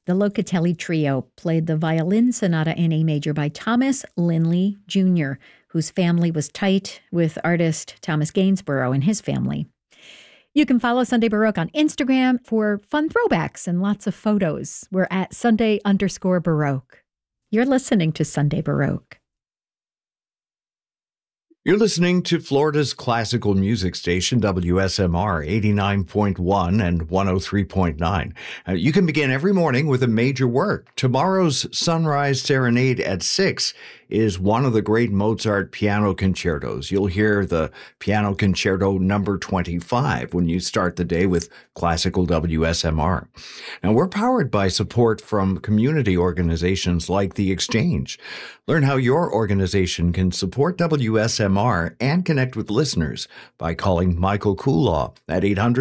The Locatelli Trio played the violin sonata in A major by Thomas Linley Jr., whose family was tight with artist Thomas Gainsborough and his family. You can follow Sunday Baroque on Instagram for fun throwbacks and lots of photos. We're at Sunday_Baroque. You're listening to Sunday Baroque. You're listening to Florida's classical music station, WSMR 89.1 and 103.9. You can begin every morning with a major work. Tomorrow's Sunrise Serenade at 6 is one of the great Mozart piano concertos. You'll hear the Piano Concerto number 25 when you start the day with classical WSMR. Now, we're powered by support from community organizations like The Exchange. Learn how your organization can support WSMR and connect with listeners by calling Michael Kuhlaw at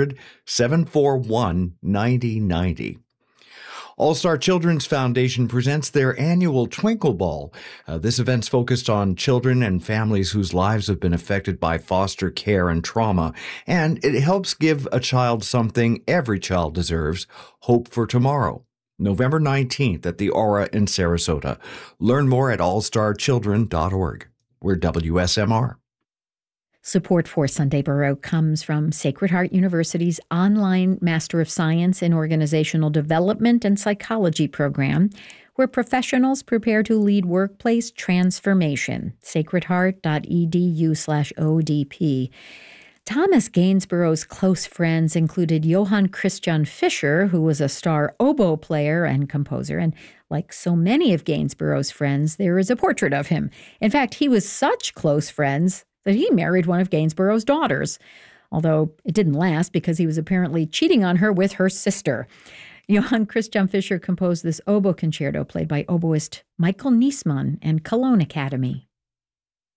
800-741-9090. All-Star Children's Foundation presents their annual Twinkle Ball. This event's focused on children and families whose lives have been affected by foster care and trauma, and it helps give a child something every child deserves, hope for tomorrow. November 19th at the Aura in Sarasota. Learn more at allstarchildren.org. We're WSMR. Support for Sunday Baroque comes from Sacred Heart University's online Master of Science in Organizational Development and Psychology program, where professionals prepare to lead workplace transformation. sacredheart.edu/ODP. Thomas Gainsborough's close friends included Johann Christian Fischer, who was a star oboe player and composer, and like so many of Gainsborough's friends, there is a portrait of him. In fact, he was such close friends that he married one of Gainsborough's daughters, although it didn't last because he was apparently cheating on her with her sister. Johann Christian Fischer composed this oboe concerto played by oboist Michael Niesmann and Cologne Academy.